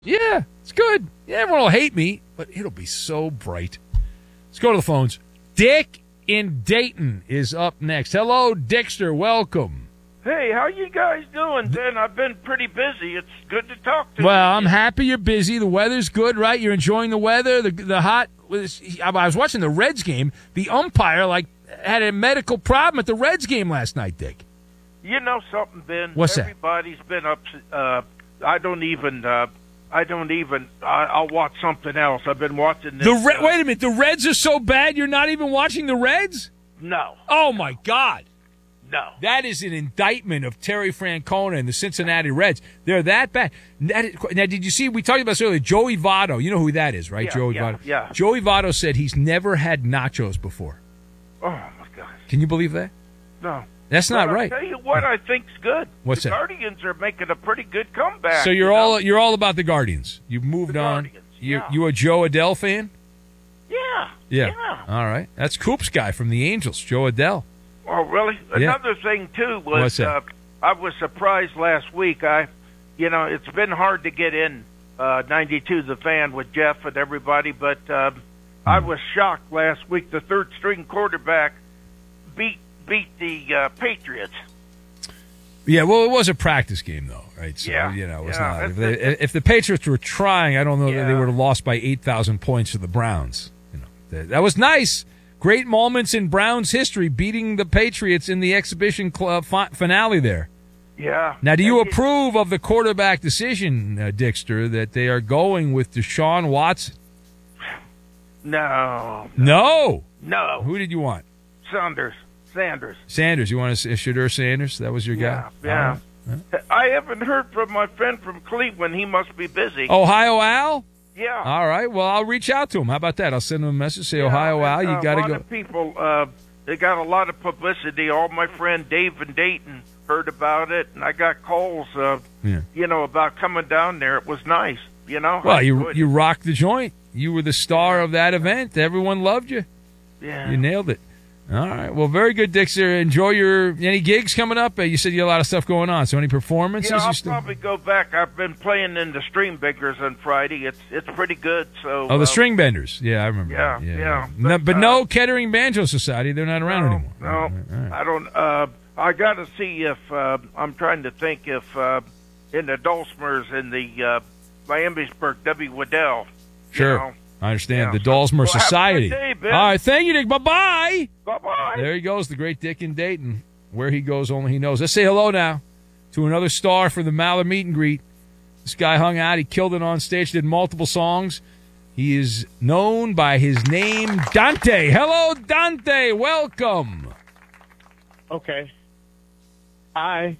Yeah, it's good. Yeah, everyone will hate me, but it'll be so bright. Let's go to the phones. Dick in Dayton is up next. Hello, Dickster. Welcome. Hey, how you guys doing, Ben? I've been pretty busy. It's good to talk to you. Well, I'm happy you're busy. The weather's good, right? You're enjoying the weather. The hot. I was watching the Reds game. The umpire had a medical problem at the Reds game last night, Dick. You know something, Ben? What's that? Everybody's been up. I'll watch something else. I've been watching this. Wait a minute. The Reds are so bad you're not even watching the Reds? No. Oh, my God. No. That is an indictment of Terry Francona and the Cincinnati Reds. They're that bad. Now, did you see, we talked about this earlier, Joey Votto. You know who that is, right? Yeah, Joey yeah, Votto. yeah. Joey Votto said he's never had nachos before. Oh, my gosh. Can you believe that? No. That's not right. I'll tell you what I think's good. What's the that? Guardians are making a pretty good comeback. So you're all about the Guardians. You've moved on. Guardians, yeah. You a Joe Adell fan? Yeah. All right. That's Coop's guy from the Angels, Joe Adell. Oh, really? Yeah. Another thing, too, was What's that? I was surprised last week. It's been hard to get in 92 The Fan with Jeff and everybody, but I was shocked last week. The third-string quarterback beat the Patriots. Yeah, well, it was a practice game, though, right? So, Yeah. it's Yeah. not. If the Patriots were trying, I don't know that they Yeah. would have lost by 8,000 points to the Browns. That was nice. Great moments in Browns history, beating the Patriots in the exhibition club finale there. Yeah. Now, do you approve of the quarterback decision, Dickster, that they are going with Deshaun Watson? No. No. No. Who did you want? Sanders. Sanders. You want Shadur Sanders? That was your guy? Yeah. I haven't heard from my friend from Cleveland. He must be busy. Ohio Al? Yeah. All right. Well, I'll reach out to him. How about that? I'll send him a message. Say, Ohio Al, you got to go. A lot of people, they got a lot of publicity. All my friend Dave in Dayton heard about it, and I got calls, about coming down there. It was nice, Well, you rocked the joint. You were the star of that event. Everyone loved you. Yeah. You nailed it. All right. Well, very good, Dixter. Enjoy any gigs coming up? You said you had a lot of stuff going on. So any performances? Yeah, I'll probably go back. I've been playing in the String Benders on Friday. It's pretty good. So the String Benders. Yeah, I remember. Yeah. But no Kettering Banjo Society. They're not around anymore. No, all right. I don't. I got to see if I'm trying to think if in the Dulcimers in the Miamisburg, W. Waddell. Sure. I understand. Yeah. The Dulcimer Society. Have a good day, Ben. All right. Thank you, Dick. Bye-bye. Bye-bye. There he goes, the great Dick in Dayton. Where he goes, only he knows. Let's say hello now to another star for the Maller meet and greet. This guy hung out. He killed it on stage, did multiple songs. He is known by his name, Dante. Hello, Dante. Welcome. Okay. Hi.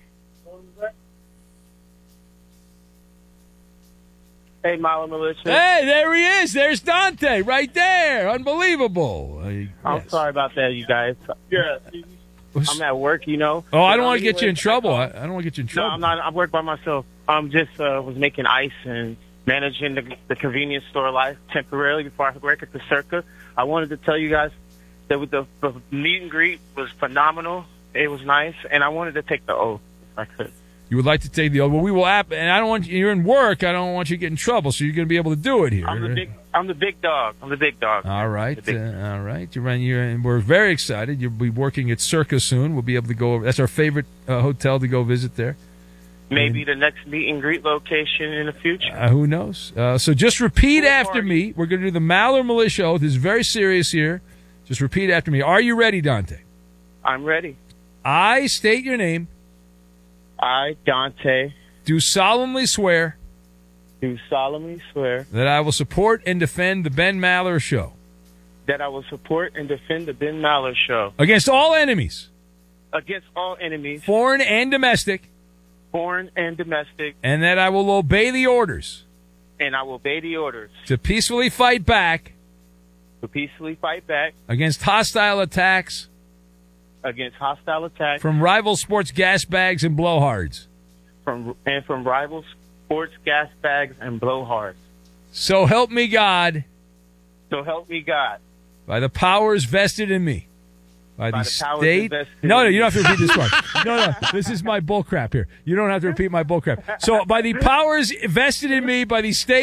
Hey, Milo Militia. Hey, there he is. There's Dante right there. Unbelievable. I'm sorry about that, you guys. Yeah. I'm at work, Oh, I don't want to get you in trouble. I don't want to get you in trouble. No, I'm not. I work by myself. I'm just was making ice and managing the convenience store life temporarily before I work at the Circa. I wanted to tell you guys that with the meet and greet was phenomenal. It was nice, and I wanted to take the oath if I could. You would like to take the oath. Well, we will and I don't want you're in work. I don't want you to get in trouble, so you're going to be able to do it here. I'm the big dog. All right. All right. We're very excited. You'll be working at Circa soon. We'll be able to go over. That's our favorite hotel to go visit there. Maybe the next meet and greet location in the future. Who knows? So just repeat after me. We're going to do the Maller Militia oath. This is very serious here. Just repeat after me. Are you ready, Dante? I'm ready. I state your name. I, Dante, do solemnly swear that I will support and defend the Ben Maller Show. That I will support and defend the Ben Maller Show. Against all enemies. Foreign and domestic. And that I will obey the orders. To peacefully fight back. Against hostile attacks. From rival sports gas bags and blowhards. From rival sports gas bags and blowhards. So help me God. By the powers vested in me. by the powers state. invested No, in you don't have to repeat this part. No, this is my bull crap here. You don't have to repeat my bull crap. So by the powers vested in me by the state